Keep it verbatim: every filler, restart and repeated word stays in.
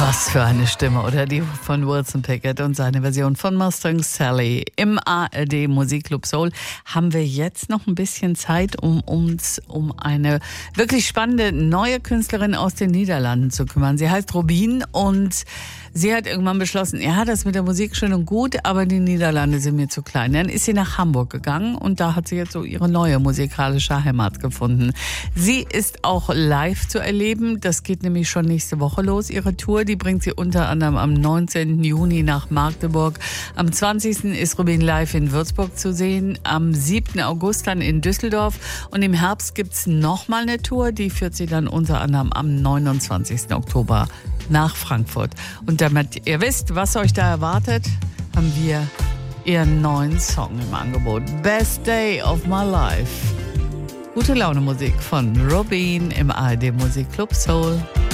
Was für eine Stimme, oder? Die von Wilson Pickett und seine Version von Mustang Sally. Im A R D Musikclub Soul haben wir jetzt noch ein bisschen Zeit, um uns um eine wirklich spannende neue Künstlerin aus den Niederlanden zu kümmern. Sie heißt Robin und sie hat irgendwann beschlossen, ja, das mit der Musik schön und gut, aber die Niederlande sind mir zu klein. Dann ist sie nach Hamburg gegangen und da hat sie jetzt so ihre neue musikalische Heimat gefunden. Sie ist auch live zu erleben. Das geht nämlich schon nächste Woche los, ihre Tour. Die bringt sie unter anderem am neunzehnten Juni nach Magdeburg. Am zwanzigsten ist Robin live in Würzburg zu sehen. Am siebten August dann in Düsseldorf. Und im Herbst gibt's nochmal eine Tour. Die führt sie dann unter anderem am neunundzwanzigsten Oktober nach Frankfurt. Und damit ihr wisst, was euch da erwartet, haben wir ihren neuen Song im Angebot. Best Day of My Life. Gute Laune Musik von Robin im A R D Musikclub Soul.